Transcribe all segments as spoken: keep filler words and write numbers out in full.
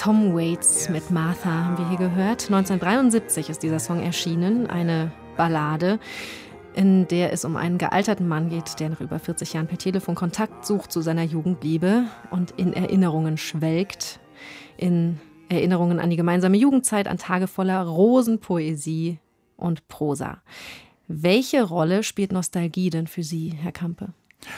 Tom Waits mit Martha haben wir hier gehört. neunzehnhundertdreiundsiebzig ist dieser Song erschienen, eine Ballade, in der es um einen gealterten Mann geht, der nach über vierzig Jahren per Telefon Kontakt sucht zu seiner Jugendliebe und in Erinnerungen schwelgt. In Erinnerungen an die gemeinsame Jugendzeit, an Tage voller Rosenpoesie und Prosa. Welche Rolle spielt Nostalgie denn für Sie, Herr Campe?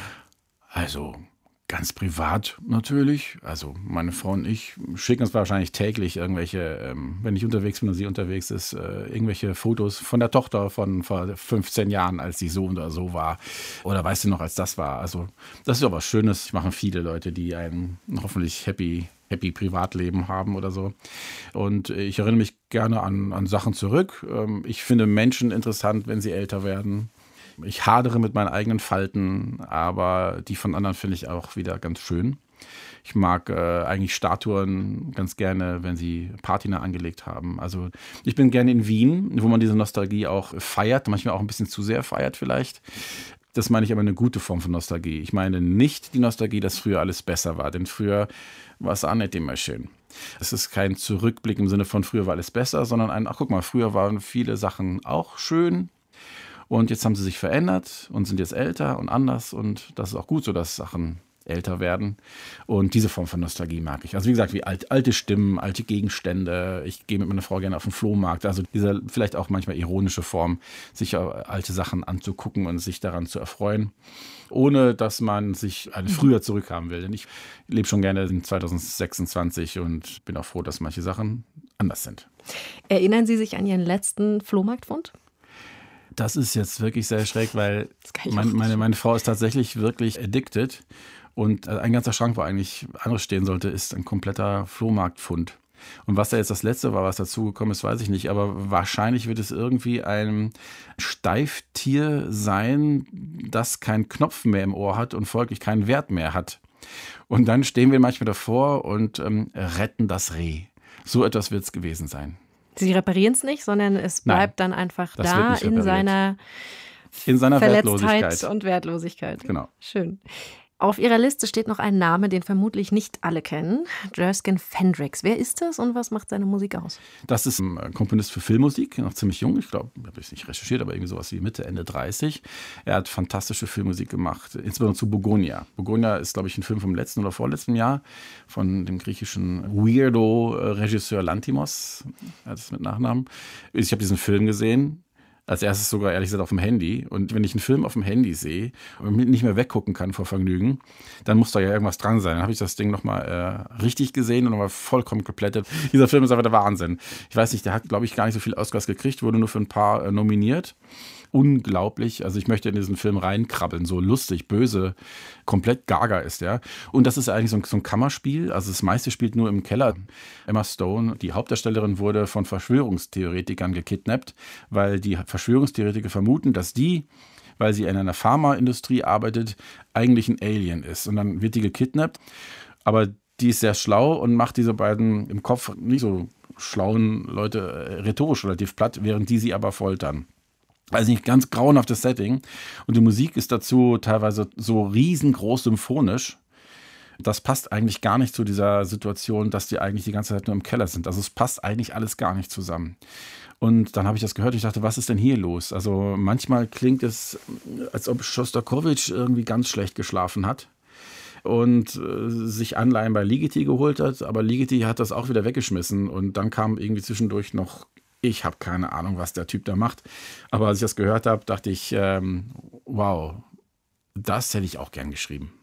Also ganz privat natürlich. Also meine Frau und ich schicken uns wahrscheinlich täglich irgendwelche, ähm, wenn ich unterwegs bin und sie unterwegs ist, äh, irgendwelche Fotos von der Tochter von vor fünfzehn Jahren, als sie so oder so war. Oder weißt du noch, als das war. Also das ist ja was Schönes. Das machen viele Leute, die ein hoffentlich happy, happy Privatleben haben oder so. Und ich erinnere mich gerne an, an Sachen zurück. Ähm, ich finde Menschen interessant, wenn sie älter werden. Ich hadere mit meinen eigenen Falten, aber die von anderen finde ich auch wieder ganz schön. Ich mag äh, eigentlich Statuen ganz gerne, wenn sie Patina angelegt haben. Also ich bin gerne in Wien, wo man diese Nostalgie auch feiert, manchmal auch ein bisschen zu sehr feiert vielleicht. Das meine ich aber eine gute Form von Nostalgie. Ich meine nicht die Nostalgie, dass früher alles besser war, denn früher war es auch nicht immer schön. Es ist kein Zurückblick im Sinne von früher war alles besser, sondern ein, ach guck mal, früher waren viele Sachen auch schön. Und jetzt haben sie sich verändert und sind jetzt älter und anders. Und das ist auch gut so, dass Sachen älter werden. Und diese Form von Nostalgie mag ich. Also wie gesagt, wie alt, alte Stimmen, alte Gegenstände. Ich gehe mit meiner Frau gerne auf den Flohmarkt. Also diese vielleicht auch manchmal ironische Form, sich alte Sachen anzugucken und sich daran zu erfreuen, ohne dass man sich früher zurückhaben will. Denn ich lebe schon gerne in zwanzig sechsundzwanzig und bin auch froh, dass manche Sachen anders sind. Erinnern Sie sich an Ihren letzten Flohmarktfund? Das ist jetzt wirklich sehr schräg, weil mein, meine, meine Frau ist tatsächlich wirklich addicted. Und ein ganzer Schrank, wo eigentlich anderes stehen sollte, ist ein kompletter Flohmarktfund. Und was da jetzt das letzte war, was dazugekommen ist, weiß ich nicht. Aber wahrscheinlich wird es irgendwie ein Steiftier sein, das keinen Knopf mehr im Ohr hat und folglich keinen Wert mehr hat. Und dann stehen wir manchmal davor und ähm, retten das Reh. So etwas wird es gewesen sein. Sie reparieren es nicht, sondern es bleibt Nein, dann einfach da in seiner, in seiner Verletztheit Wertlosigkeit. und Wertlosigkeit. Genau. Schön. Auf Ihrer Liste steht noch ein Name, den vermutlich nicht alle kennen. Jerskin Fendrix. Wer ist das und was macht seine Musik aus? Das ist ein Komponist für Filmmusik, noch ziemlich jung. Ich glaube, ich habe es nicht recherchiert, aber irgendwie sowas wie Mitte, Ende dreißig. Er hat fantastische Filmmusik gemacht, insbesondere zu Begonia. Begonia ist, glaube ich, ein Film vom letzten oder vorletzten Jahr von dem griechischen Weirdo-Regisseur Lanthimos. Er hat es mit Nachnamen. Ich habe diesen Film gesehen. Als erstes sogar, ehrlich gesagt, auf dem Handy. Und wenn ich einen Film auf dem Handy sehe und nicht mehr weggucken kann vor Vergnügen, dann muss da ja irgendwas dran sein. Dann habe ich das Ding nochmal äh, richtig gesehen und nochmal vollkommen geplättet. Dieser Film ist einfach der Wahnsinn. Ich weiß nicht, der hat, glaube ich, gar nicht so viel Oscars gekriegt, wurde nur für ein paar äh, nominiert. Unglaublich. Also ich möchte in diesen Film reinkrabbeln, so lustig, böse, komplett gaga ist der. Und das ist eigentlich so ein, so ein Kammerspiel. Also das meiste spielt nur im Keller. Emma Stone, die Hauptdarstellerin, wurde von Verschwörungstheoretikern gekidnappt, weil die Verschwörungstheoretiker vermuten, dass die, weil sie in einer Pharmaindustrie arbeitet, eigentlich ein Alien ist. Und dann wird die gekidnappt. Aber die ist sehr schlau und macht diese beiden im Kopf nicht so schlauen Leute rhetorisch relativ platt, während die sie aber foltern. Also nicht ganz grauenhaftes Setting. Und die Musik ist dazu teilweise so riesengroß symphonisch. Das passt eigentlich gar nicht zu dieser Situation, dass die eigentlich die ganze Zeit nur im Keller sind. Also es passt eigentlich alles gar nicht zusammen. Und dann habe ich das gehört und ich dachte, was ist denn hier los? Also manchmal klingt es, als ob Schostakowitsch irgendwie ganz schlecht geschlafen hat und äh, sich Anleihen bei Ligeti geholt hat. Aber Ligeti hat das auch wieder weggeschmissen. Und dann kam irgendwie zwischendurch noch, ich habe keine Ahnung, was der Typ da macht. Aber als ich das gehört habe, dachte ich, ähm, wow, das hätte ich auch gern geschrieben.